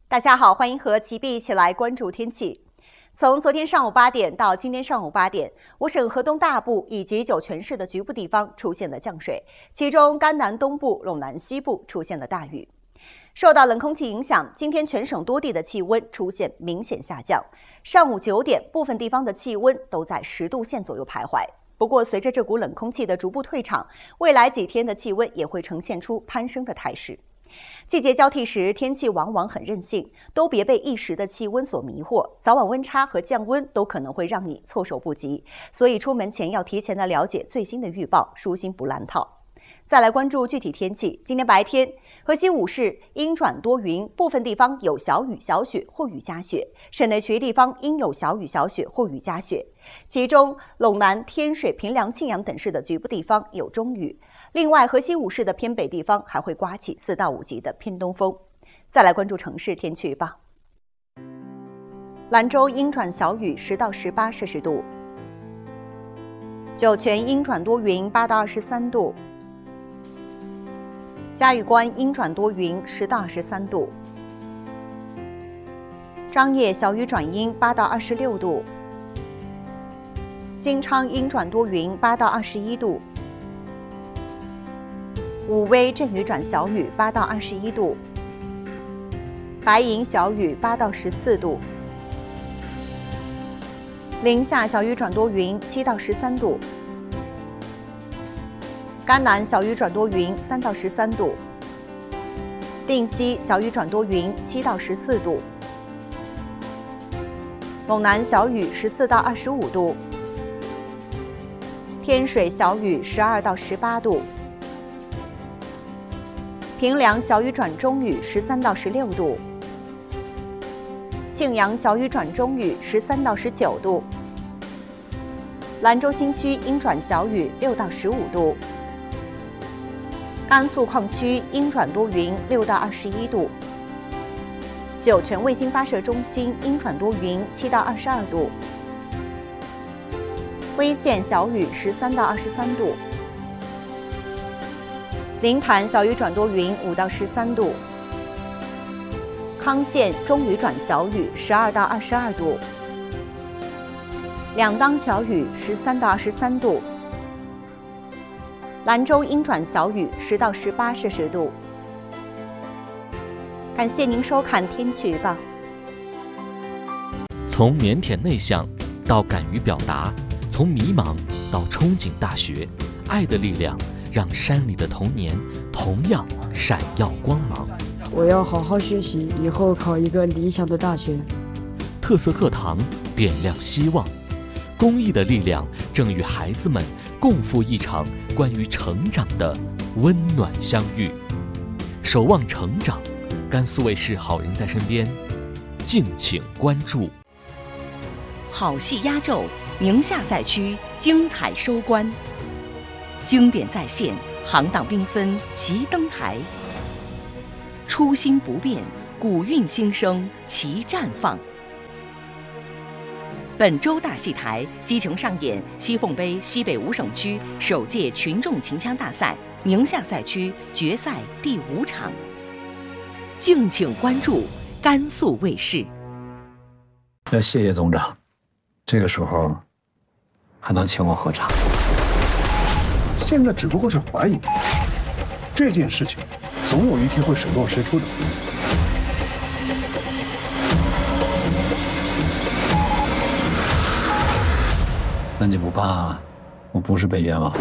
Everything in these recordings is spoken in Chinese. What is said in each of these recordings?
大家好，欢迎和齐碧一起来关注天气。从昨天上午8点到今天上午8点，我省河东大部以及酒泉市的局部地方出现了降水，其中甘南东部、陇南西部出现了大雨。受到冷空气影响，今天全省多地的气温出现明显下降。上午9点，部分地方的气温都在10度线左右徘徊。不过，随着这股冷空气的逐步退场，未来几天的气温也会呈现出攀升的态势。季节交替时，天气往往很任性，都别被一时的气温所迷惑，早晚温差和降温都可能会让你措手不及。所以出门前要提前的了解最新的预报，舒心不乱套。再来关注具体天气。今天白天，河西5市阴转多云，部分地方有小雨、小雪或雨夹雪，省内其余地方应有小雨、小雪或雨夹雪。其中，陇南、天水、平凉、庆阳等市的局部地方有中雨。另外，河西5市的偏北地方还会刮起4到5级的偏东风。再来关注城市天气预报。兰州阴转小雨10到18摄氏度，酒泉阴转多云8到23度，嘉峪关阴转多云10到23度，张掖小雨转阴8到26度，金昌阴转多云8到21度，武威阵雨转小雨8到21度，白银小雨8到14度，临夏小雨转多云7到13度，甘南小雨转多云3到13度，定西小雨转多云7到14度，陇南小雨14到25度，天水小雨12到18度，平凉小雨转中雨13到16度，庆阳小雨转中雨13到19度，兰州新区阴转小雨6到15度，甘肃矿区阴转多云6到21度，酒泉卫星发射中心阴转多云7到22度，威县小雨13到23度，临潭小雨转多云5到13度，康县中雨转小雨12到22度，两当小雨13到23度，兰州阴转小雨10到18摄氏度。感谢您收看天气预报。 从腼腆内向到敢于表达，从迷茫到憧憬大学，爱的力量让山里的童年同样闪耀光芒。 我要好好学习，以后考一个理想的大学。 特色课堂点亮希望，公益的力量正与孩子们共赴一场关于成长的温暖相遇。守望成长，甘肃卫视好人在身边，敬请关注。 好戏压轴，宁夏赛区精彩收官，经典再现，行当缤纷齐登台，初心不变，古韵新生齐绽放。本周大戏台激情上演西凤杯西北5省区首届群众秦腔大赛宁夏赛区决赛第5场，敬请关注甘肃卫视。 要谢谢总长，这个时候还能请我喝茶。 现在只不过是怀疑，这件事情总有一天会水落石出的。 那你不怕我不是被冤枉？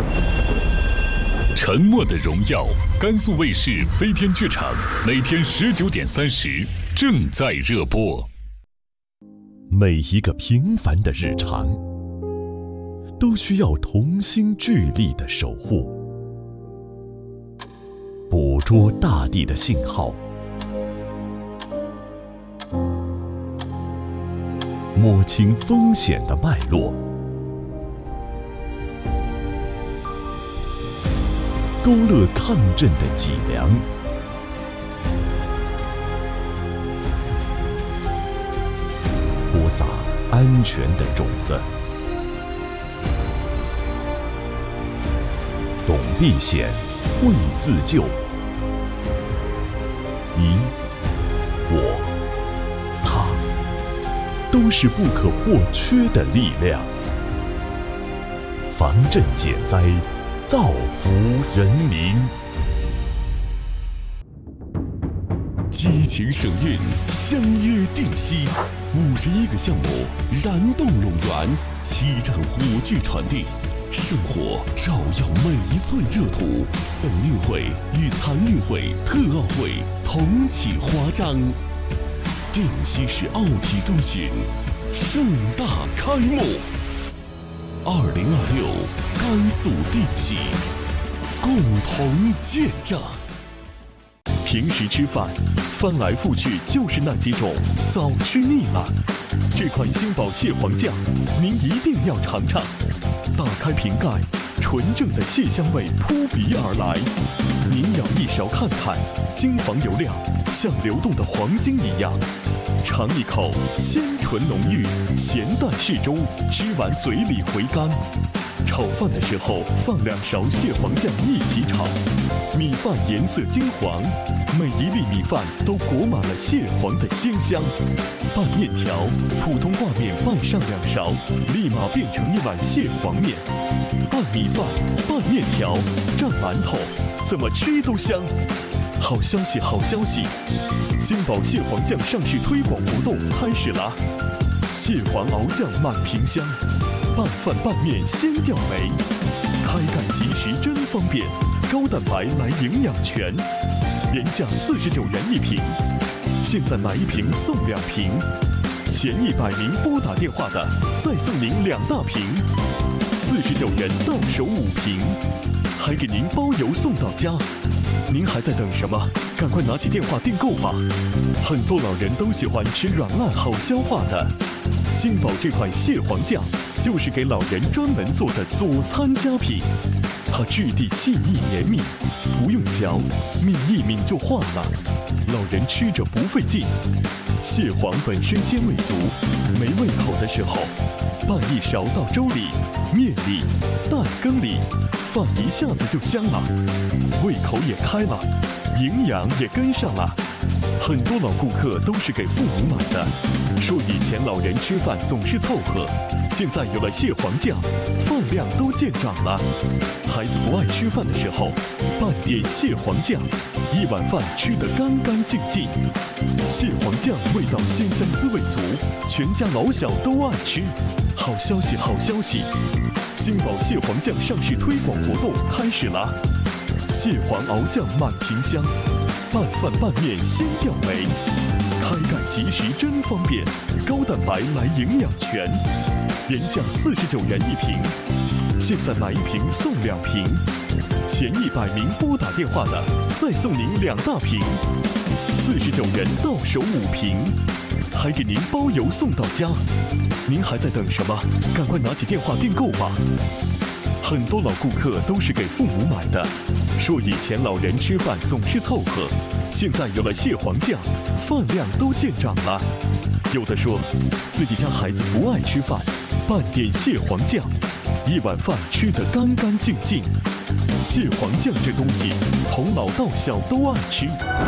沉默的荣耀，甘肃卫视飞天剧场每天19点30正在热播。 每一个平凡的日常，都需要同心聚力的守护，捕捉大地的信号，摸清风险的脉络，勾勒抗震的脊梁，播撒安全的种子。懂避险，会自救。你我都是不可或缺的力量。防震减灾，造福人民。 激情省运，相约定西，51个项目燃动陇源，7站火炬传递，圣火照耀每一寸热土。本运会与残运会、特奥会同启华章，定西市奥体中心盛大开幕。2026甘肃定西，共同见证。 平时吃饭，翻来覆去就是那几种，早吃腻了。这款新宝蟹黄酱，您一定要尝尝。打开瓶盖，纯正的蟹香味扑鼻而来。您舀一勺看看，金黄油亮，像流动的黄金一样。尝一口，鲜醇浓郁，咸淡适中，吃完嘴里回甘。炒饭的时候放2勺蟹黄酱一起炒，米饭颜色金黄，每一粒米饭都裹满了蟹黄的鲜香。拌面条，普通挂面拌上2勺，立马变成一碗蟹黄面。拌米饭，拌面条，蘸馒头，怎么吃都香。好消息，好消息！新宝蟹黄酱上市推广活动开始了，蟹黄熬酱满瓶香，拌饭拌面鲜调美，开盖即食真方便，高蛋白来营养全，原价49元1瓶，现在买1瓶送2瓶，前100名拨打电话的再送您2大瓶，49元到手5瓶，还给您包邮送到家。您还在等什么？赶快拿起电话订购吧！很多老人都喜欢吃软烂好消化的，新宝这款蟹黄酱就是给老人专门做的佐餐佳品。它质地细腻绵密，不用嚼，抿一抿就化了，老人吃着不费劲。蟹黄本身鲜味足，没胃口的时候，拌1勺到粥里、面里、蛋羹里，饭一下子就香了，胃口也开了，营养也跟上了。很多老顾客都是给父母买的，说以前老人吃饭总是凑合，现在有了蟹黄酱，饭量都见长了。孩子不爱吃饭的时候，拌点蟹黄酱，1碗饭吃得干干净净。蟹黄酱味道鲜香，滋味足，全家老小都爱吃。好消息，好消息！新宝蟹黄酱上市推广活动开始了，蟹黄熬酱满瓶香，拌饭拌面鲜调美，开盖即食真方便，高蛋白来营养全，原价49元1瓶，现在买1瓶送2瓶，前100名拨打电话的再送您2大瓶，49元到手5瓶，还给您包邮送到家。您还在等什么？赶快拿起电话订购吧！很多老顾客都是给父母买的，说以前老人吃饭总是凑合，现在有了蟹黄酱，饭量都见长了。有的说自己家孩子不爱吃饭，拌点蟹黄酱，1碗饭吃得干干净净。蟹黄酱这东西，从老到小都爱吃。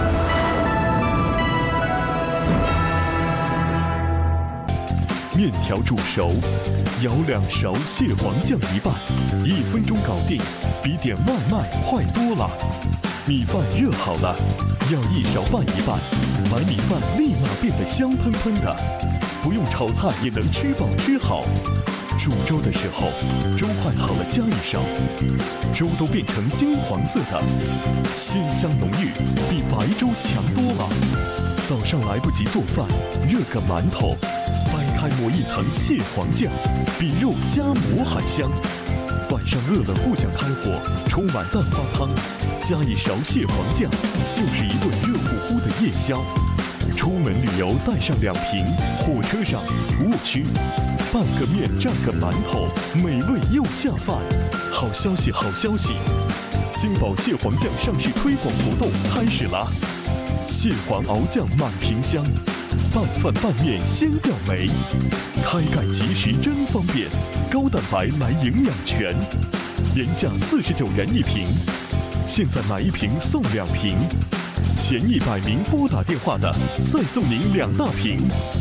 面条煮熟，舀2勺蟹黄酱一拌，1分钟搞定，比点外卖快多了。米饭热好了，舀1勺拌一拌，白米饭立马变得香喷喷的，不用炒菜也能吃饱吃好。煮粥的时候，粥快好了加1勺，粥都变成金黄色的，鲜香浓郁，比白粥强多了。早上来不及做饭，热个馒头，掰开抹1层蟹黄酱，比肉夹馍还香。晚上饿了不想开火，冲碗蛋花汤，加1勺蟹黄酱，就是一顿热乎乎的夜宵。出门旅游带上2瓶，火车上服务区，拌个面蘸个馒头，美味又下饭。好消息，好消息！新宝蟹黄酱上市推广活动开始了，蟹黄熬酱满瓶香，拌饭拌面鲜调美，开盖即食真方便，高蛋白来营养全，原价49元1瓶，现在买1瓶送2瓶，前100名拨打电话的再送您2大瓶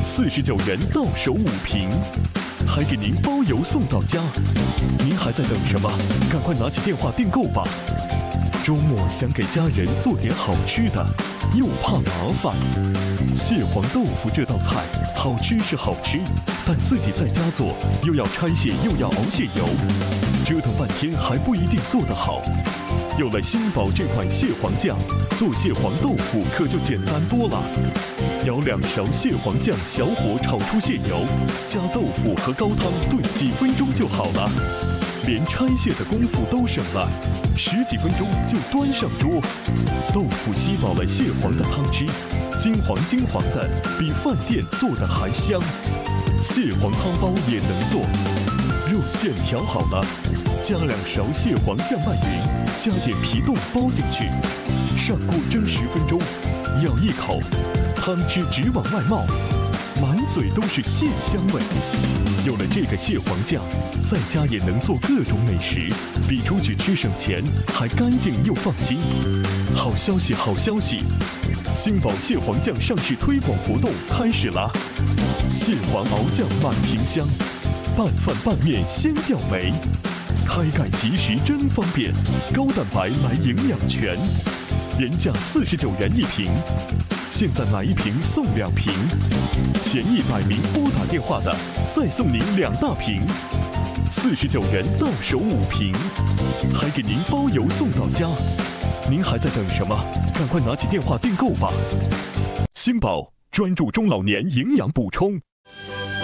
49元到手5瓶，还给您包邮送到家。您还在等什么？赶快拿起电话订购吧！周末想给家人做点好吃的，又怕麻烦。蟹黄豆腐这道菜好吃是好吃，但自己在家做又要拆蟹又要熬蟹油，折腾半天还不一定做得好。有了新宝这款蟹黄酱，做蟹黄豆腐可就简单多了。舀2勺蟹黄酱，小火炒出蟹油，加豆腐和高汤炖几分钟就好了，连拆蟹的功夫都省了，10几分钟就端上桌。豆腐吸饱了蟹黄的汤汁，金黄的，比饭店做的还香。蟹黄汤包也能做，肉馅调好了，加2勺蟹黄酱拌匀，加点皮冻包进去，上锅蒸10分钟，咬一口，汤汁直往外冒，满嘴都是蟹香味。有了这个蟹黄酱，在家也能做各种美食，比出去吃省钱，还干净又放心。好消息，好消息！新宝蟹黄酱上市推广活动开始啦！蟹黄熬酱满瓶香，拌饭拌面先掉眉，开盖即食真方便，高蛋白来营养全，原价49元1瓶。现在买1瓶送2瓶，前100名拨打电话的再送您2大瓶，49元到手5瓶，还给您包邮送到家。您还在等什么？赶快拿起电话订购吧！新宝专注中老年营养补充。